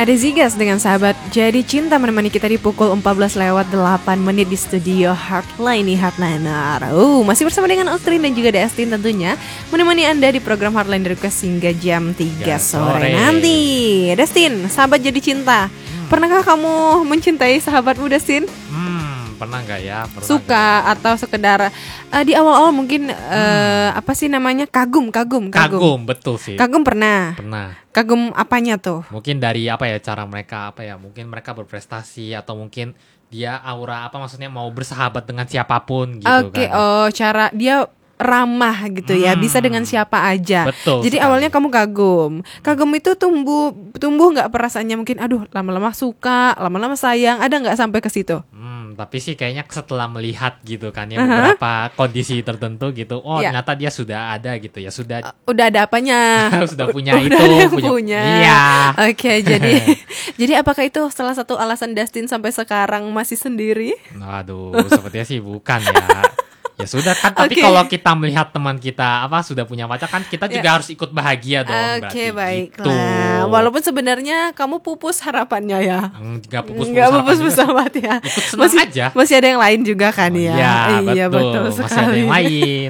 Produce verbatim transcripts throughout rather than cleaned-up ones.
Ada Zigas dengan Sahabat Jadi Cinta menemani kita di pukul empat belas lewat delapan menit di studio Heartline nih Heartliner. Oh, masih bersama dengan Oktrin dan juga Destin tentunya menemani Anda di program Heartline Request hingga jam tiga sore. sore nanti. Destin, Sahabat Jadi Cinta, hmm. pernahkah kamu mencintai sahabatmu, Destin? Hmm, pernah nggak ya? Pernah Suka gak? Atau sekedar uh, di awal-awal mungkin uh, hmm. apa sih namanya kagum, kagum, kagum. Kagum, betul sih. Kagum pernah. Pernah. Kagum apanya tuh? Mungkin dari apa ya cara mereka apa ya? Mungkin mereka berprestasi atau mungkin dia aura apa maksudnya mau bersahabat dengan siapapun gitu Oke, kan. oh cara dia ramah gitu ya, Hmm. bisa dengan siapa aja. Betul. Jadi sekali. awalnya kamu kagum. Kagum itu tumbuh tumbuh nggak perasaannya mungkin aduh lama-lama suka, lama-lama sayang, ada nggak sampai ke situ? Hmm, tapi sih kayaknya setelah melihat gitu kan ya Uh-huh. beberapa kondisi tertentu gitu. Oh, Ya. ternyata dia sudah ada gitu ya, sudah Uh, udah ada apanya? sudah punya Udah itu, ada yang punya. Iya. Oke, jadi jadi apakah itu salah satu alasan Dustin sampai sekarang masih sendiri? Aduh, sepertinya sih bukan ya. Ya sudah kan, tapi Oke. kalau kita melihat teman kita apa sudah punya pacar kan kita juga Ya. harus ikut bahagia dong. Oke, berarti baiklah. gitu. Walaupun sebenarnya kamu pupus harapannya ya. Enggak pupus Enggak pupus-pupus amat ya. Ikut senang Masih aja. masih ada yang lain juga kan Oh, ya. iya, betul. Masih ada yang lain.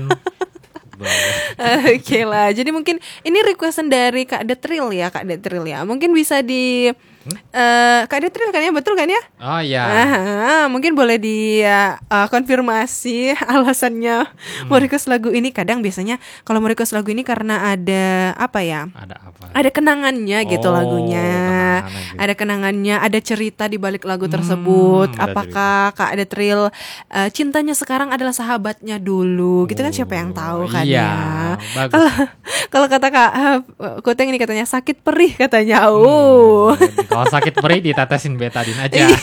Oke lah. Jadi mungkin ini requestan dari Kak Detril ya, Kak Detril ya. Mungkin bisa di Hmm? eh, Kak Detril kan ya, betul kan ya? Oh iya. Ah, mungkin boleh di uh, uh, konfirmasi alasannya Hmm. mau request lagu ini. Kadang biasanya kalau mau request lagu ini karena ada apa ya? Ada apa? Ada kenangannya gitu Oh, lagunya. kenangan gitu. Ada kenangannya, ada cerita di balik lagu tersebut. Hmm, ada Apakah Kak Detril uh, cintanya sekarang adalah sahabatnya dulu? Gitu kan siapa yang tahu kan Iya, ya. bagus. Kalau kalau kata Kak uh, Kuteng ini katanya sakit perih katanya. Hmm, Oh. kalau sakit perih ditetesin betadine aja. Iya.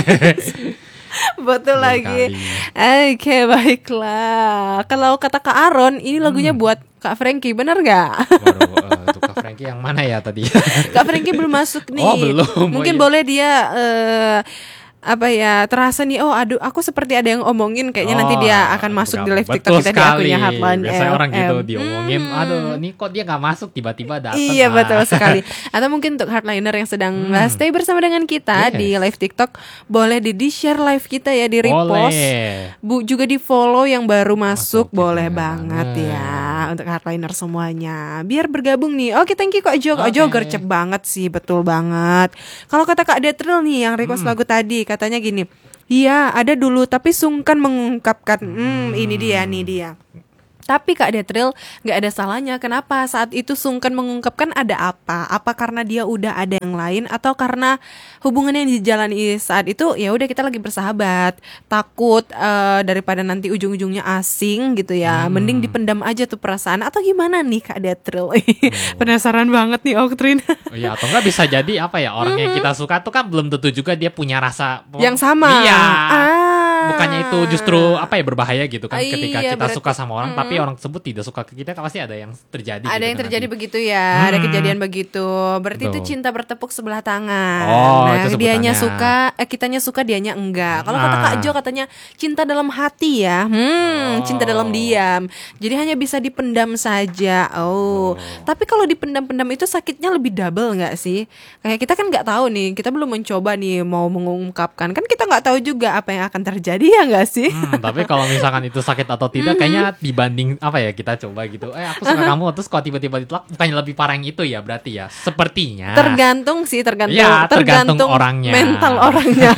Betul Betul lagi. kali. Oke, baiklah. Kalau kata Kak Aron, ini lagunya Hmm. buat Kak Frankie, benar gak? Baru uh, untuk Kak Frankie yang mana ya tadi? Kak Frankie belum masuk nih. Oh, belum. Mungkin Oh, iya. boleh dia eh, apa ya terasa nih, oh aduh aku seperti ada yang omongin, kayaknya nanti Oh, dia akan masuk di live TikTok betul kita di sekali. akunnya Heartline Biasanya orang gitu F M. diomongin, Hmm. aduh ini kok dia gak masuk tiba-tiba datang. Iya ah. betul sekali. Atau mungkin untuk Heartliner yang sedang Hmm. stay bersama dengan kita Yes. di live TikTok, boleh di, di share live kita ya, di repost. Boleh. Bu juga di follow yang baru masuk, Masuk, boleh boleh banget banget. ya untuk Heartliner semuanya. Biar bergabung nih. Oke, thank you Kak Jo. Kak Jo Oke. gercep banget sih, betul banget. Kalau kata Kak Detril nih yang request Hmm. lagu tadi, katanya gini. Iya, ada dulu tapi sungkan mengungkapkan. Hmm, ini dia, nih dia. Tapi Kak Detril gak ada salahnya. Kenapa saat itu sungkan mengungkapkan, ada apa? Apa karena dia udah ada yang lain, atau karena hubungan yang dijalani saat itu ya udah kita lagi bersahabat, takut eh, daripada nanti ujung-ujungnya asing gitu ya. Hmm. Mending dipendam aja tuh perasaan, atau gimana nih Kak Detril? Penasaran banget nih Oktrin. Oh, iya, atau enggak bisa jadi apa ya, orang yang kita suka tuh kan belum tentu juga dia punya rasa Yang sama. Iya. Ah. Bukannya itu justru apa ya berbahaya gitu kan, Ah, ketika iya, kita berarti- suka sama orang Mm-mm. tapi orang tersebut tidak suka ke kita, kan pasti ada yang terjadi. Ada gitu yang kan terjadi nanti. begitu ya, ada Hmm. kejadian begitu. Berarti itu Betul. cinta bertepuk sebelah tangan. Oh, nah, itu dianya sebutannya. suka, eh, kitanya suka, dianya enggak. Kalau kata Ah. Kak Jo katanya cinta dalam hati ya. Hmm, Oh. cinta dalam diam. Jadi hanya bisa dipendam saja. Oh. Oh. Tapi kalau dipendam-pendam itu sakitnya lebih double nggak sih? Kayak kita kan nggak tahu nih, kita belum mencoba nih mau mengungkapkan. Kan kita nggak tahu juga apa yang akan terjadi ya nggak sih? Hmm, tapi kalau misalkan itu sakit atau tidak, kayaknya dibanding apa ya kita coba gitu. Eh aku suka kamu, terus kalau tiba-tiba ditolak, bukannya lebih parah yang itu ya berarti ya? Sepertinya. Tergantung sih, tergantung Ya, tergantung orangnya. mental orangnya.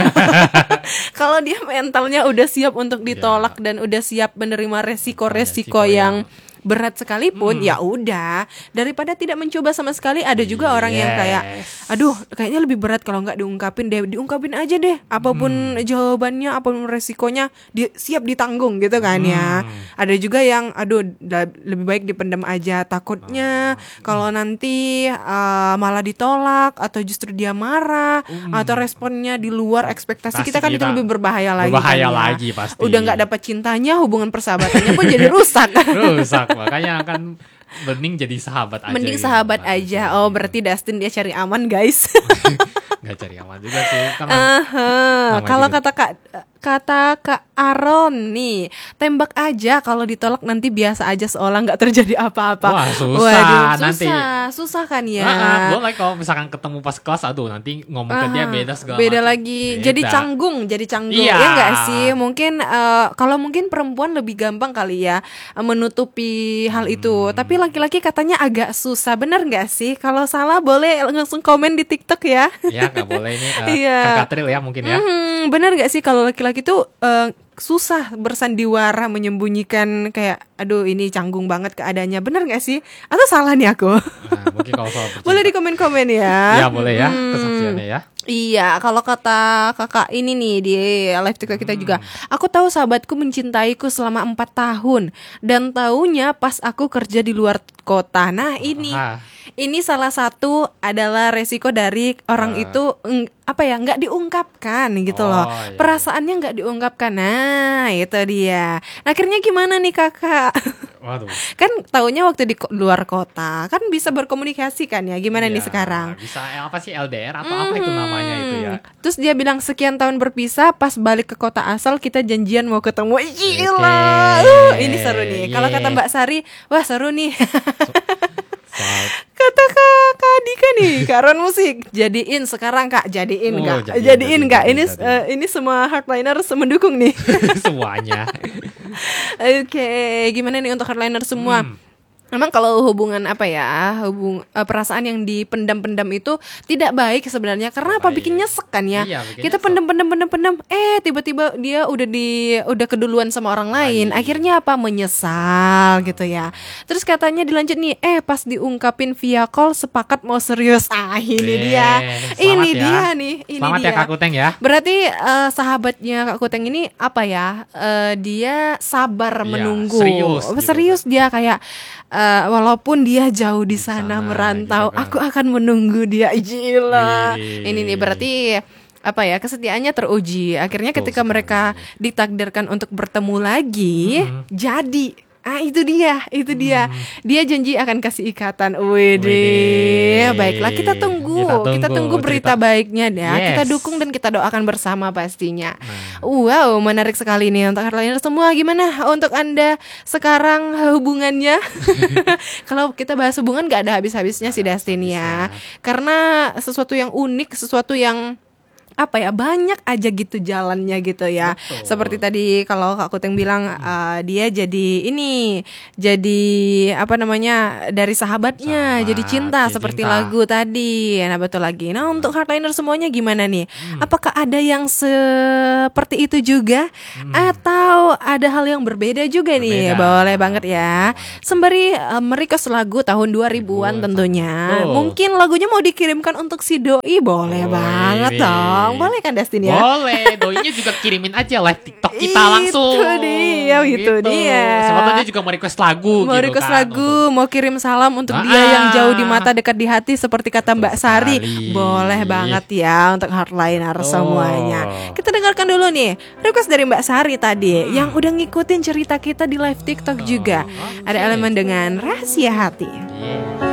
Kalau dia mentalnya udah siap untuk ditolak Ya. dan udah siap menerima resiko-resiko Resiko yang yang- berat sekalipun, Hmm. ya udah, daripada tidak mencoba sama sekali. Ada juga orang yang kayak, Yes. aduh, kayaknya lebih berat kalau nggak diungkapin deh, diungkapin aja deh, apapun Hmm. jawabannya, apapun resikonya, di, siap ditanggung gitu kan ya. Hmm. Ada juga yang, aduh, da- lebih baik dipendam aja, takutnya kalau nanti uh, malah ditolak atau justru dia marah Hmm. atau responnya di luar ekspektasi Pasti kita, kan itu kita lebih berbahaya lagi. berbahaya kan ya. lagi pasti. Udah nggak dapat cintanya, hubungan persahabatannya pun jadi rusak. Rusak, makanya akan mending jadi sahabat aja. Mending gitu. sahabat aja. Oh, berarti Dustin dia cari aman, guys. Nggak cari aman juga sih, karena Aha. namanya Kalau juga- kata Kak kata Kak Aron nih, tembak aja, kalau ditolak nanti biasa aja seolah nggak terjadi apa-apa. Wah, susah Waduh, nanti. susah, susah kan ya. Nah, gue like kalau misalkan ketemu pas kelas, aduh nanti ngomong ke dia Ah, beda segala beda macam. lagi, Beda. jadi canggung, jadi canggung Iya. ya nggak sih? Mungkin eh, kalau mungkin perempuan lebih gampang kali ya eh, menutupi hal itu, tapi laki-laki katanya agak susah, bener nggak sih? Kalau salah boleh langsung komen di TikTok ya. Ya nggak boleh ini uh, Iya. Kakak Tril ya mungkin ya. Hmm, bener gak sih kalau laki-laki tuh eh, susah bersandiwara menyembunyikan kayak aduh ini canggung banget keadaannya, bener gak sih? Atau salah nih aku? Nah, mungkin kalau soal percintaan. Boleh di komen-komen ya. Ya boleh ya Hmm. kesaksiannya ya. Iya, kalau kata kakak ini nih di live TikTok kita juga, aku tahu sahabatku mencintaiku selama empat tahun dan taunya pas aku kerja di luar kota. Nah ini, Ah. ini salah satu adalah resiko dari orang Ah. itu eng- apa ya nggak diungkapkan gitu loh, Oh, iya. perasaannya nggak diungkapkan. Nah itu dia. Nah, akhirnya gimana nih kakak? Waduh. Kan taunya waktu di ko- luar kota kan bisa berkomunikasi kan ya? Gimana nih Iya, sekarang? Bisa eh, apa sih L D R atau apa itu namanya itu ya? Hmm. Terus dia bilang sekian tahun berpisah, pas balik ke kota asal kita janjian mau ketemu. Ih, gila. Oke. Uh, ini seru nih. Kalau kata Yeah. Mbak Sari, wah seru nih. Soal Kata Kak, Kak Dika nih, Kak Ron Musik, jadiin sekarang Kak, jadiin Oh, Kak, jadiin, jadiin jadiin, Kak. jadiin, Ini jadiin. eh, ini semua hardliner mendukung nih. semuanya. Oke, gimana nih untuk hardliner semua? Hmm. Memang kalau hubungan apa ya, hubung eh, perasaan yang dipendam-pendam itu tidak baik sebenarnya. Karena apa? Baik. Bikin nyesek kan ya. Iya, bikin Kita nyesek. pendam-pendam-pendam-pendam, eh tiba-tiba dia udah di udah keduluan sama orang lain. Baik. Akhirnya apa? Menyesal gitu ya. Terus katanya dilanjut nih, eh pas diungkapin via call sepakat mau serius. Ah, ini Eh, dia. selamat Ini ya. dia nih, ini Selamat dia. ya Kak Kuteng ya. Berarti eh, sahabatnya Kak Kuteng ini apa ya? Eh, dia sabar Iya, menunggu. serius Oh, gitu serius dia kayak eh, walaupun dia jauh di sana, sana, merantau, gitu kan. aku akan menunggu dia. Gila. Wih. Ini nih berarti apa ya, kesetiaannya teruji. Akhirnya Betul ketika sekali. mereka ditakdirkan untuk bertemu lagi, Mhm. jadi. Ah itu dia, itu dia. Dia janji akan kasih ikatan. Widih. Widih. Baiklah, kita tunggu. Kita Kita tunggu, tunggu berita cerita. baiknya ya. Kita Yes. dukung dan kita doakan bersama pastinya. Nah. Wow, menarik sekali nih untuk hardliner semua. Gimana untuk Anda sekarang hubungannya? Kalau kita bahas hubungan gak ada habis-habisnya sih Dustin ya. Karena sesuatu yang unik, sesuatu yang apa ya, banyak aja gitu jalannya gitu ya. Betul. Seperti tadi kalau Kak Kuteng bilang uh, dia jadi ini, jadi apa namanya, dari sahabatnya Sahabat, jadi cinta jadi seperti cinta. lagu tadi. Nah betul lagi. Nah untuk hardliner semuanya gimana nih? Hmm. Apakah ada yang seperti itu juga? Atau ada hal yang berbeda juga nih? Berbeda. Boleh banget ya. Sembari uh, merequest lagu tahun dua ribuan tentunya. Betul. Mungkin lagunya mau dikirimkan untuk si doi, boleh Wih. banget dong. Boleh kan Dustin ya? Boleh, doinya juga kirimin aja live TikTok kita langsung. Itu dia, itu dia. Siapa tahu dia juga mau request lagu Mau gitu request kan, lagu, mau kirim salam untuk Ah. dia yang jauh di mata dekat di hati seperti kata Mbak Sari. sekali. Boleh banget ya untuk hardliner Betul. semuanya. Kita dengarkan dulu nih request dari Mbak Sari tadi yang udah ngikutin cerita kita di live TikTok juga. Oke. Ada elemen dengan rahasia hati. Iya.